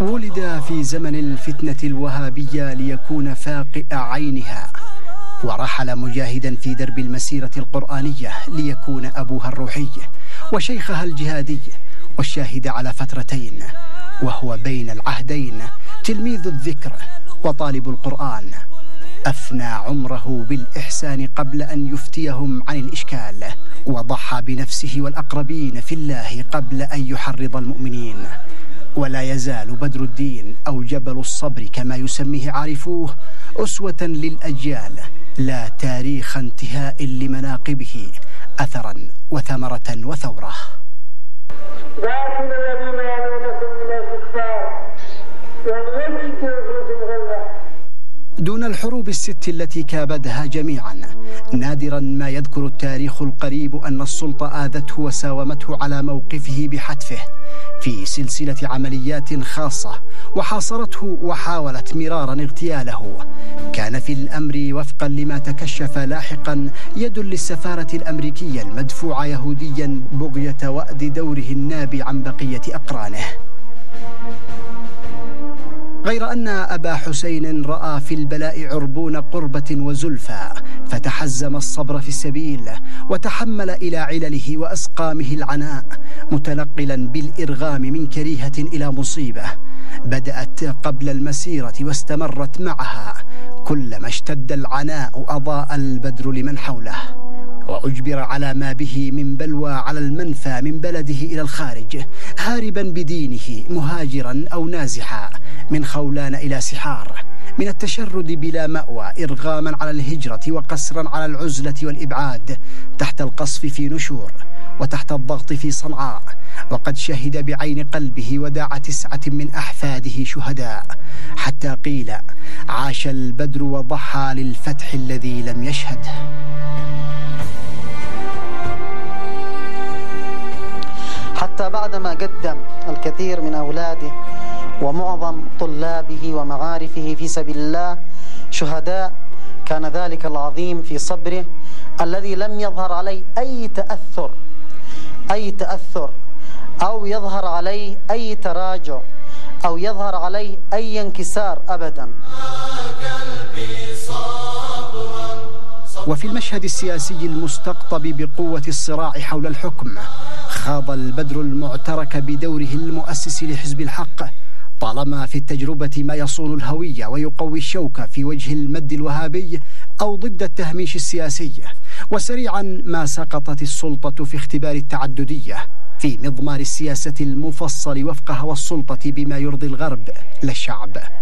ولد في زمن الفتنة الوهابية ليكون فاقئ عينها، ورحل مجاهدا في درب المسيرة القرآنية ليكون أبوها الروحي وشيخها الجهادي، والشاهد على فترتين، وهو بين العهدين تلميذ الذكر وطالب القرآن. أفنى عمره بالإحسان قبل أن يفتيهم عن الإشكال، وضحى بنفسه والأقربين في الله قبل أن يحرض المؤمنين. ولا يزال بدر الدين أو جبل الصبر كما يسميه عارفوه أسوة للأجيال، لا تاريخ انتهاء لمناقبه، أثرا وثمرة وثورة. لكن الذين يعلونكم من الكفار دون الحروب الست التي كابدها جميعا، نادرا ما يذكر التاريخ القريب أن السلطة آذته وساومته على موقفه بحتفه في سلسلة عمليات خاصة، وحاصرته وحاولت مرارا اغتياله. كان في الأمر وفقا لما تكشف لاحقا يد للسفارة الأمريكية المدفوع يهوديا بغية وأد دوره النابي عن بقية أقرانه. غير أن أبا حسين رأى في البلاء عربون قربة وزلفى، فتحزم الصبر في السبيل، وتحمل إلى علله وأسقامه العناء، متنقلا بالإرغام من كريهة إلى مصيبة بدأت قبل المسيرة واستمرت معها. كلما اشتد العناء أضاء البدر لمن حوله، وأجبر على ما به من بلوى على المنفى من بلده إلى الخارج، هاربا بدينه، مهاجرا أو نازحا، من خولان إلى سحار، من التشرد بلا مأوى، إرغاما على الهجرة وقسرا على العزلة والإبعاد، تحت القصف في نشور وتحت الضغط في صنعاء. وقد شهد بعين قلبه وداع 9 من أحفاده شهداء، حتى قيل عاش البدر وضحى للفتح الذي لم يشهد. حتى بعدما قدم الكثير من أولاده ومعظم طلابه ومعارفه في سبيل الله شهداء، كان ذلك العظيم في صبره الذي لم يظهر عليه أي تأثر أو يظهر عليه أي تراجع أو يظهر عليه أي انكسار أبدا. وفي المشهد السياسي المستقطب بقوة الصراع حول الحكم، خاض البدر المعترك بدوره المؤسس لحزب الحق، طالما في التجربة ما يصون الهوية ويقوي الشوكة في وجه المد الوهابي أو ضد التهميش السياسي. وسريعا ما سقطت السلطة في اختبار التعددية في مضمار السياسة المفصل وفق هوى السلطة بما يرضي الغرب لا الشعب.